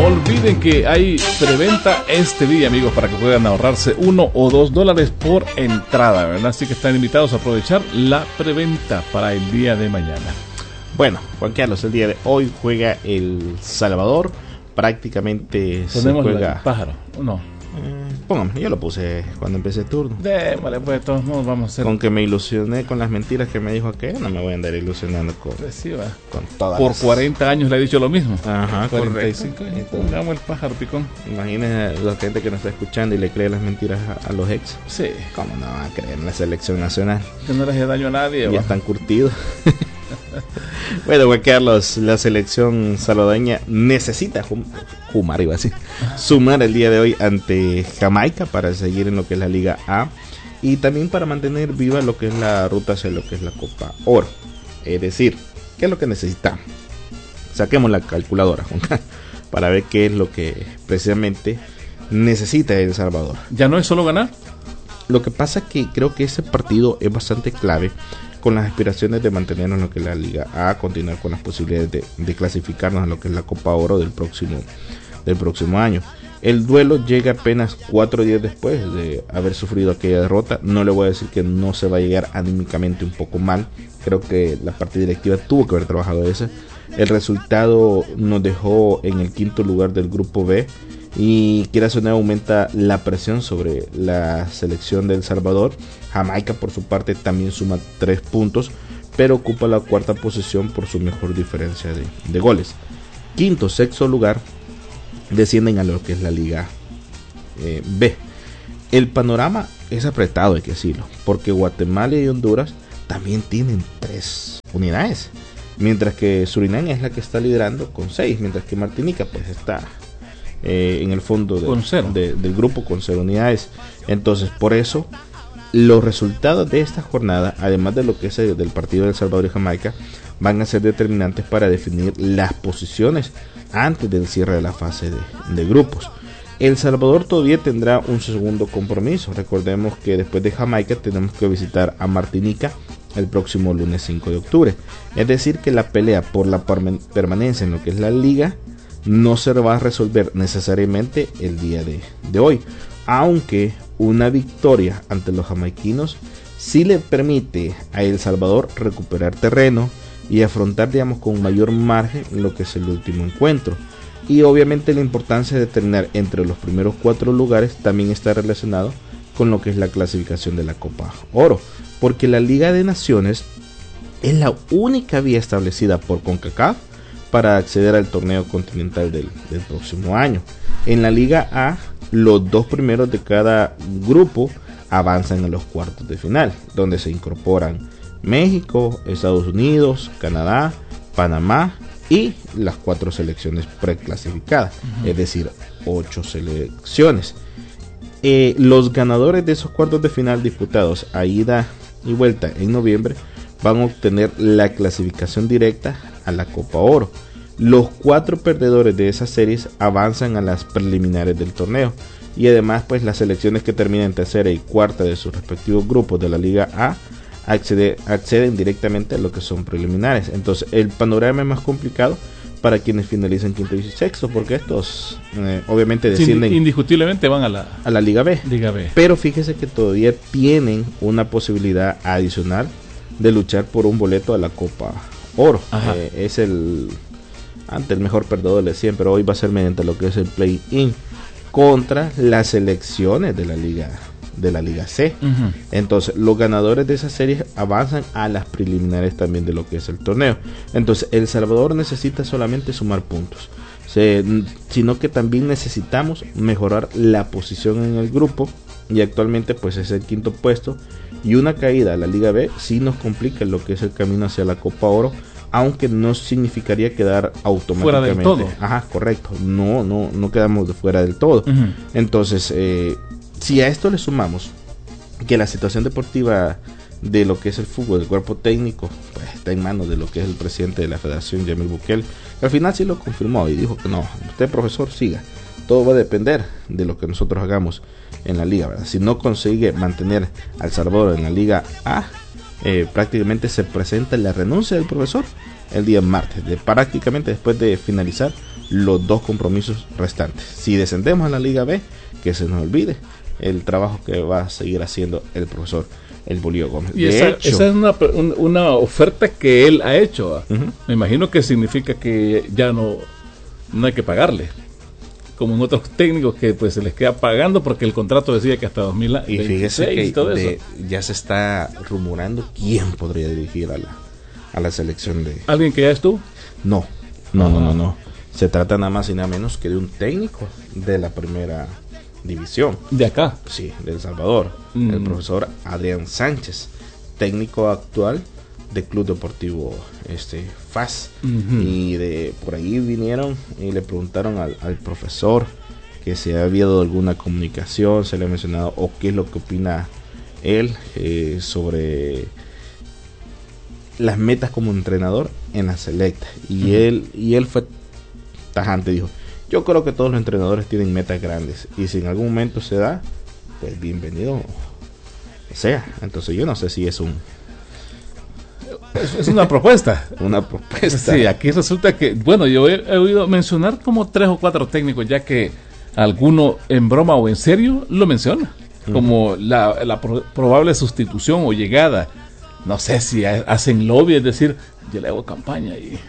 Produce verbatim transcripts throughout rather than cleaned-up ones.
olviden que hay preventa este día, amigos, para que puedan ahorrarse uno o dos dólares por entrada, ¿verdad? Así que están invitados a aprovechar la preventa para el día de mañana. Bueno, Juan Carlos, el día de hoy juega El Salvador. Prácticamente se juega... el pájaro, ¿no? Eh, póngame, yo lo puse cuando empecé el turno. Démosle, pues, todos modos vamos a hacer... Con que me ilusioné con las mentiras que me dijo aquel, no me voy a andar ilusionando con, pues sí, va. con todas. Por las... cuarenta años le he dicho lo mismo. Ajá, cuarenta y cinco años. Pongamos el pájaro picón. Imagínense la gente que nos está escuchando y le cree las mentiras a, a los ex. Sí. ¿Cómo no van a creer en la selección nacional? Que no les hace daño a nadie. Ya va. están curtidos. Bueno, Juan Carlos, la selección salvadoreña necesita jum- jumar, iba a decir, sumar el día de hoy ante Jamaica para seguir en lo que es la Liga A y también para mantener viva lo que es la ruta hacia lo que es la Copa Oro. Es decir, ¿qué es lo que necesitamos? Saquemos la calculadora, Juan Carlos, para ver qué es lo que precisamente necesita El Salvador. ¿Ya no es solo ganar? Lo que pasa es que creo que ese partido es bastante clave con las aspiraciones de mantenernos en lo que es la Liga A, continuar con las posibilidades de, de clasificarnos a lo que es la Copa Oro del próximo, del próximo año. El duelo llega apenas cuatro días después de haber sufrido aquella derrota. No le voy a decir que no se va a llegar anímicamente un poco mal. Creo que la parte directiva tuvo que haber trabajado eso. El resultado nos dejó en el quinto lugar del grupo B. Y quieras o no, aumenta la presión sobre la selección de El Salvador. Jamaica por su parte también suma tres puntos, pero ocupa la cuarta posición por su mejor diferencia de, de goles. Quinto, sexto lugar descienden a lo que es la Liga eh, B. El panorama es apretado, hay que decirlo, porque Guatemala y Honduras también tienen tres unidades, mientras que Surinam es la que está liderando con seis, mientras que Martinica pues está Eh, en el fondo de, de, del grupo con cero unidades. Entonces, por eso los resultados de esta jornada, además de lo que es el, del partido de El Salvador y Jamaica, van a ser determinantes para definir las posiciones antes del cierre de la fase de, de grupos. El Salvador todavía tendrá un segundo compromiso. Recordemos que después de Jamaica tenemos que visitar a Martinica el próximo lunes cinco de octubre. Es decir, que la pelea por la permanencia en lo que es la liga no se va a resolver necesariamente el día de, de hoy, aunque una victoria ante los jamaiquinos sí le permite a El Salvador recuperar terreno y afrontar, digamos, con mayor margen lo que es el último encuentro. Y obviamente la importancia de terminar entre los primeros cuatro lugares también está relacionado con lo que es la clasificación de la Copa Oro, porque la Liga de Naciones es la única vía establecida por CONCACAF para acceder al torneo continental del, del próximo año. En la Liga A, los dos primeros de cada grupo avanzan a los cuartos de final, donde se incorporan México, Estados Unidos, Canadá, Panamá y las cuatro selecciones preclasificadas, uh-huh. Es decir, ocho selecciones. Eh, los ganadores de esos cuartos de final disputados a ida y vuelta en noviembre van a obtener la clasificación directa a la Copa Oro. Los cuatro perdedores de esas series avanzan a las preliminares del torneo, y además pues las selecciones que terminen tercera y cuarta de sus respectivos grupos de la Liga A accede, acceden directamente a lo que son preliminares. Entonces el panorama es más complicado para quienes finalizan quinto y sexto, porque estos eh, obviamente descienden, sí, indiscutiblemente van a la, a la Liga B. Liga B. Pero fíjese que todavía tienen una posibilidad adicional de luchar por un boleto a la Copa Oro. Eh, es el ante el mejor perdedor de siempre. Hoy va a ser mediante lo que es el play-in contra las selecciones de la Liga de la Liga C. Uh-huh. Entonces los ganadores de esas series avanzan a las preliminares también de lo que es el torneo. Entonces El Salvador necesita solamente sumar puntos, Se, sino que también necesitamos mejorar la posición en el grupo, y actualmente pues es el quinto puesto, y una caída a la Liga B sí nos complica lo que es el camino hacia la Copa Oro, aunque no significaría quedar automáticamente fuera del todo. Ajá, correcto, no, no, no quedamos de fuera del todo. Uh-huh. Entonces, eh, si a esto le sumamos que la situación deportiva de lo que es el fútbol, el cuerpo técnico, pues está en manos de lo que es el presidente de la Federación, Yamil Bukele, que al final sí lo confirmó y dijo que no, usted profesor siga, todo va a depender de lo que nosotros hagamos en la liga, ¿verdad? Si no consigue mantener a El Salvador en la Liga A, eh, prácticamente se presenta la renuncia del profesor el día martes, de prácticamente después de finalizar los dos compromisos restantes. Si descendemos a la Liga B, que se nos olvide el trabajo que va a seguir haciendo el profesor El Bolillo Gómez. Y esa, hecho, esa es una, una oferta que él ha hecho. Uh-huh. Me imagino que significa que ya no, no hay que pagarle, como en otros técnicos que pues se les queda pagando porque el contrato decía que hasta dos mil veintiséis. Y fíjese que y todo de, eso. Ya se está rumorando quién podría dirigir a la, a la selección de... ¿Alguien que ya estuvo? No, no, no, no, no. Se trata nada más y nada menos que de un técnico de la primera división. ¿De acá? Sí, de El Salvador. Mm. El profesor Adrián Sánchez, técnico actual de Club Deportivo este, F A S. Uh-huh. Y de por ahí vinieron y le preguntaron al, al profesor que si había habido alguna comunicación, se le ha mencionado, o qué es lo que opina él eh, sobre las metas como entrenador en la selecta. Y uh-huh. él y él fue tajante, dijo: yo creo que todos los entrenadores tienen metas grandes y si en algún momento se da, pues bienvenido sea. Entonces yo no sé si es un es, es una propuesta una propuesta. Sí, aquí resulta que, bueno, yo he, he oído mencionar como tres o cuatro técnicos ya que alguno en broma o en serio lo menciona, uh-huh. como la, la pro, probable sustitución o llegada. No sé si hacen lobby, es decir, yo le hago campaña y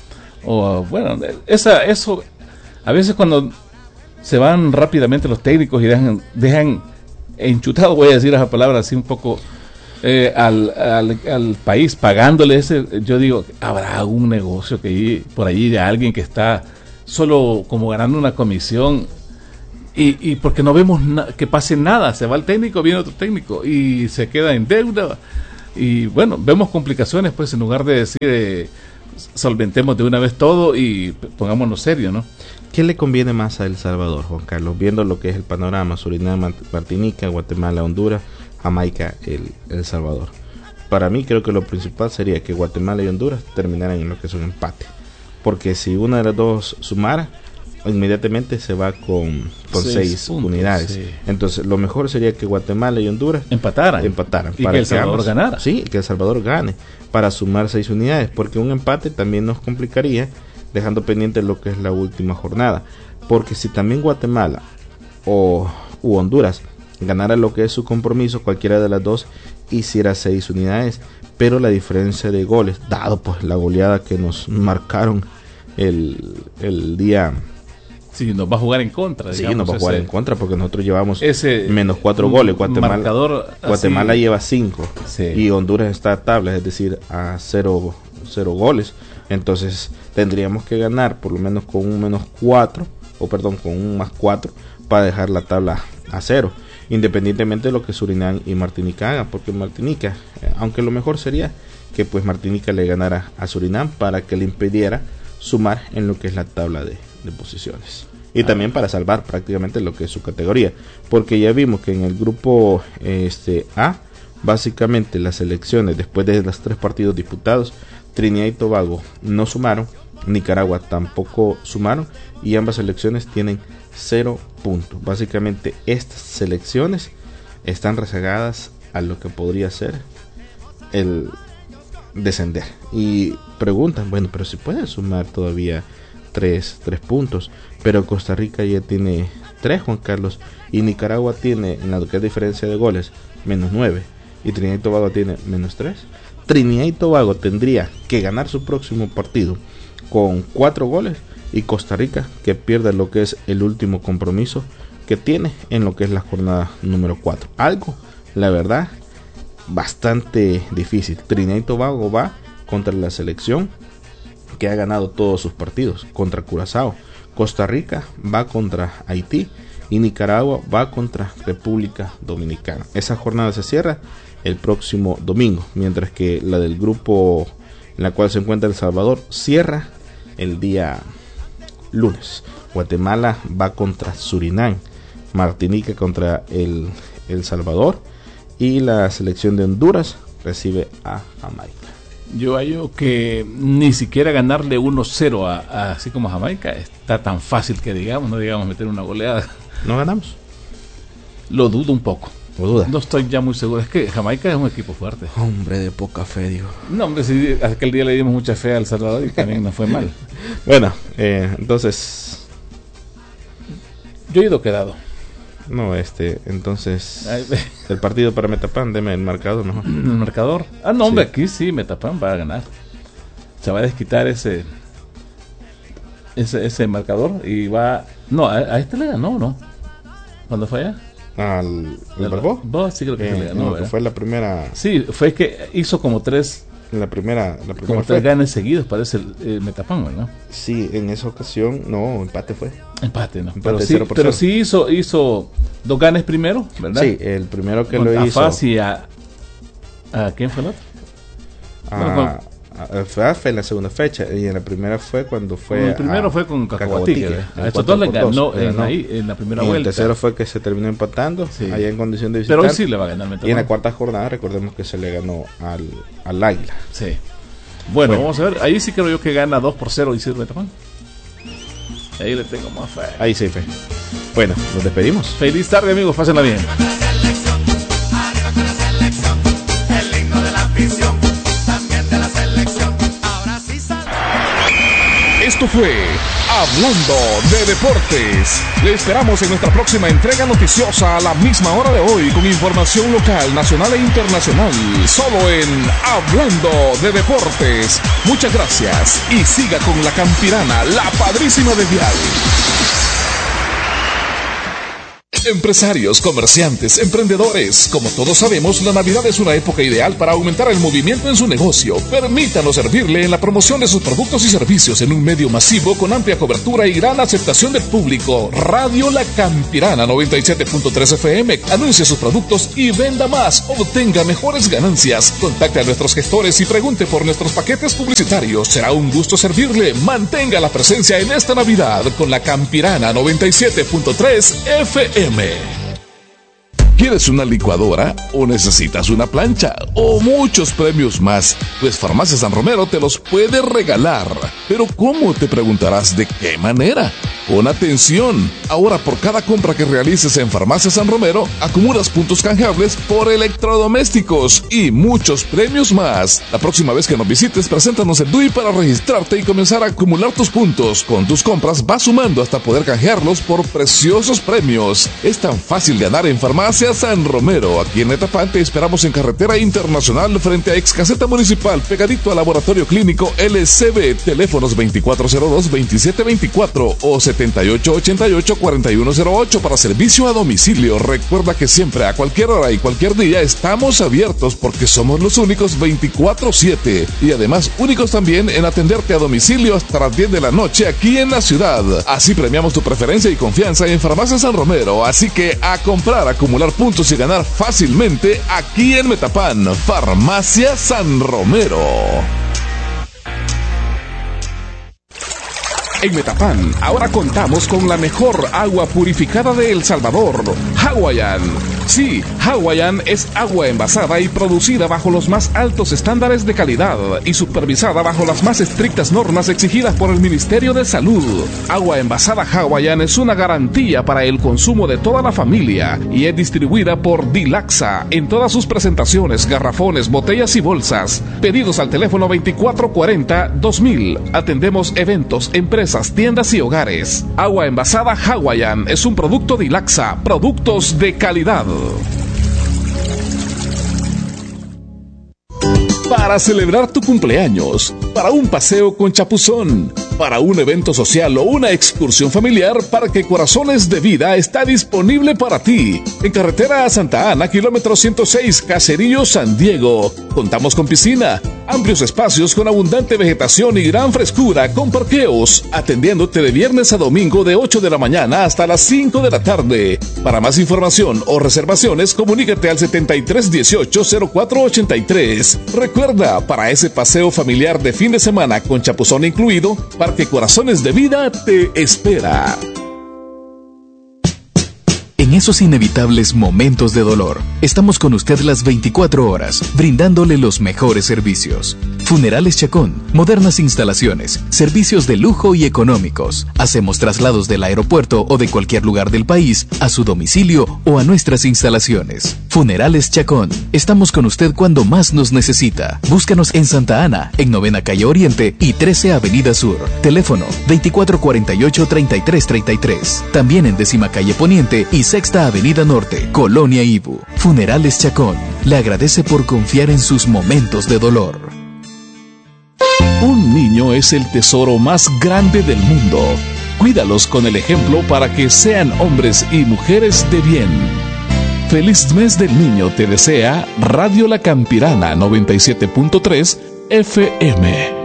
o bueno, esa eso a veces cuando se van rápidamente los técnicos y dejan, dejan enchutado, voy a decir esa palabra así un poco, eh, al, al, al país, pagándole ese, yo digo, habrá algún negocio que hay por allí de alguien que está solo como ganando una comisión y, y porque no vemos na- que pase nada, se va el técnico, viene otro técnico y se queda en deuda y bueno, vemos complicaciones pues en lugar de decir eh, solventemos de una vez todo y pongámonos serios, ¿no? ¿Qué le conviene más a El Salvador, Juan Carlos? Viendo lo que es el panorama: Surinam, Martinica, Guatemala, Honduras, Jamaica, el, el Salvador. Para mí creo que lo principal sería que Guatemala y Honduras terminaran en lo que es un empate. Porque si una de las dos sumara, inmediatamente se va con, con seis, seis puntos, unidades. Sí. Entonces lo mejor sería que Guatemala y Honduras empataran. empataran y para que El Salvador ambos, ganara. Sí, que El Salvador gane para sumar seis unidades. Porque un empate también nos complicaría, dejando pendiente lo que es la última jornada. Porque si también Guatemala o u Honduras ganara lo que es su compromiso, cualquiera de las dos hiciera seis unidades, pero la diferencia de goles, dado pues la goleada que nos marcaron el, el día... Sí, nos va a jugar en contra. Sí, digamos, nos va a jugar ese, en contra porque nosotros llevamos ese menos cuatro goles. Guatemala, marcador Guatemala así, lleva cinco sí. Y Honduras está a tablas, es decir, a cero, cero goles. Entonces tendríamos que ganar por lo menos con un menos cuatro, o perdón, con un más cuatro para dejar la tabla a cero, independientemente de lo que Surinam y Martinica hagan, porque Martinica, eh, aunque lo mejor sería que pues Martinica le ganara a Surinam para que le impidiera sumar en lo que es la tabla de, de posiciones y ah. también para salvar prácticamente lo que es su categoría, porque ya vimos que en el grupo este A básicamente las selecciones después de los tres partidos disputados, Trinidad y Tobago no sumaron, Nicaragua tampoco sumaron y ambas selecciones tienen cero puntos. Básicamente estas selecciones están rezagadas a lo que podría ser el descender. Y preguntan, bueno, pero si pueden sumar todavía tres, tres puntos, pero Costa Rica ya tiene tres, Juan Carlos, y Nicaragua tiene, en la que es diferencia de goles, menos nueve, y Trinidad y Tobago tiene menos tres. Trinidad y Tobago tendría que ganar su próximo partido con cuatro goles y Costa Rica que pierda lo que es el último compromiso que tiene en lo que es la jornada número cuatro. Algo, la verdad, bastante difícil. Trinidad y Tobago va contra la selección que ha ganado todos sus partidos, contra Curazao. Costa Rica va contra Haití y Nicaragua va contra República Dominicana. Esa jornada se cierra el próximo domingo, mientras que la del grupo en la cual se encuentra El Salvador cierra el día lunes. Guatemala va contra Surinam, Martinica contra el, el Salvador y la selección de Honduras recibe a Jamaica. Yo hallo que ni siquiera ganarle uno cero a, a, así como a Jamaica está tan fácil que digamos, no digamos meter una goleada. ¿No ganamos? Lo dudo un poco. ¿O duda? No estoy ya muy seguro. Es que Jamaica es un equipo fuerte. Hombre de poca fe, digo. No, hombre, sí, aquel día le dimos mucha fe a El Salvador y también nos fue mal. Bueno, eh, entonces... Yo he ido quedado. No, este, entonces... Ay, el partido para Metapan, deme el marcador mejor. ¿El marcador? Ah, no, hombre, sí. Aquí sí, Metapan va a ganar. Se va a desquitar ese... Ese, ese marcador y va... No, a, a este le ganó, ¿no? ¿Cuándo fue allá? ¿Al Balboa? Vos sí creo que eh, se le ganó, no, que fue la primera... Sí, fue que hizo como tres... La primera, la primera como fue. tres ganes seguidos, parece el, el Metapan, ¿no? Sí, en esa ocasión, no, empate fue. Empate, ¿no? Empate pero sí, cero por pero cero. sí hizo, hizo dos ganes primero, ¿verdad? Sí, el primero que Con lo a hizo... Faz y a... ¿A quién fue el otro? A, Bueno, con, a, a Faz en la segunda fecha, y en la primera fue cuando fue... El primero a, fue con Cacahuatique. A estos dos le ganó en, ahí, en la primera y vuelta. El tercero fue que se terminó empatando, sí. allá en condición de visitar. Pero hoy sí le va a ganar Metapan. Y en la cuarta jornada, recordemos que se le ganó al, al Águila. Sí. Bueno, bueno, vamos a ver. Ahí sí creo yo que gana dos por cero y sirve Metapan. Ahí le tengo más fe. Ahí sí, fe. Bueno, nos despedimos. Feliz tarde, amigos. Pásenla bien. Esto fue Hablando de Deportes. Le esperamos en nuestra próxima entrega noticiosa a la misma hora de hoy con información local, nacional e internacional. Solo en Hablando de Deportes. Muchas gracias y siga con la Campirana, la padrísima de Vial. Empresarios, comerciantes, emprendedores. Como todos sabemos, la Navidad es una época ideal para aumentar el movimiento en su negocio. Permítanos servirle en la promoción de sus productos y servicios en un medio masivo con amplia cobertura y gran aceptación del público. Radio La Campirana noventa y siete punto tres F M. Anuncie sus productos y venda más. Obtenga mejores ganancias. Contacte a nuestros gestores y pregunte por nuestros paquetes publicitarios. Será un gusto servirle. Mantenga la presencia en esta Navidad con La Campirana noventa y siete punto tres F M. ¿Quieres una licuadora o necesitas una plancha o muchos premios más? Pues Farmacia San Romero te los puede regalar. Pero ¿cómo? Te preguntarás, ¿de qué manera? Pon atención. Ahora por cada compra que realices en Farmacia San Romero, acumulas puntos canjeables por electrodomésticos y muchos premios más. La próxima vez que nos visites, preséntanos el D U I para registrarte y comenzar a acumular tus puntos. Con tus compras vas sumando hasta poder canjearlos por preciosos premios. Es tan fácil ganar en Farmacia San Romero. Aquí en Metapan te esperamos en Carretera Internacional frente a Ex Caseta Municipal, pegadito al Laboratorio Clínico L C B. Teléfonos veinticuatro cero dos, veintisiete veinticuatro o setenta y ocho ochenta y ocho, cuarenta y uno cero ocho para servicio a domicilio. Recuerda que siempre, a cualquier hora y cualquier día, estamos abiertos porque somos los únicos veinticuatro siete y además únicos también en atenderte a domicilio hasta las diez de la noche aquí en la ciudad. Así premiamos tu preferencia y confianza en Farmacia San Romero. Así que a comprar, acumular puntos y ganar fácilmente aquí en Metapan. Farmacia San Romero. En Metapan, ahora contamos con la mejor agua purificada de El Salvador, Hawaiian. Sí, Hawaiian es agua envasada y producida bajo los más altos estándares de calidad y supervisada bajo las más estrictas normas exigidas por el Ministerio de Salud. Agua envasada Hawaiian es una garantía para el consumo de toda la familia y es distribuida por Dilaxa en todas sus presentaciones, garrafones, botellas y bolsas. Pedidos al teléfono veinticuatro cuarenta, dos mil. Atendemos eventos, empresas, tiendas y hogares. Agua envasada Hawaiian es un producto Dilaxa, productos de calidad. Para celebrar tu cumpleaños, para un paseo con chapuzón, para un evento social o una excursión familiar, Parque Corazones de Vida está disponible para ti. En carretera a Santa Ana, kilómetro ciento seis, Caserío, San Diego. Contamos con piscina, amplios espacios con abundante vegetación y gran frescura con parqueos, atendiéndote de viernes a domingo de ocho de la mañana hasta las cinco de la tarde. Para más información o reservaciones, comunícate al setenta y tres dieciocho, cero cuatro ochenta y tres. Recuerda, para ese paseo familiar de fin de semana con chapuzón incluido, Parque Corazones de Vida te espera. En esos inevitables momentos de dolor, estamos con usted las veinticuatro horas, brindándole los mejores servicios. Funerales Chacón, modernas instalaciones, servicios de lujo y económicos. Hacemos traslados del aeropuerto o de cualquier lugar del país a su domicilio o a nuestras instalaciones. Funerales Chacón, estamos con usted cuando más nos necesita. Búscanos en Santa Ana, en Novena Calle Oriente y trece Avenida Sur. Teléfono veinticuatro cuarenta y ocho, treinta y tres treinta y tres. También en Décima Calle Poniente y Sexta Avenida Norte, Colonia Ibu. Funerales Chacón, le agradece por confiar en sus momentos de dolor. Un niño es el tesoro más grande del mundo. Cuídalos con el ejemplo para que sean hombres y mujeres de bien. Feliz mes del niño te desea Radio La Campirana noventa y siete punto tres F M.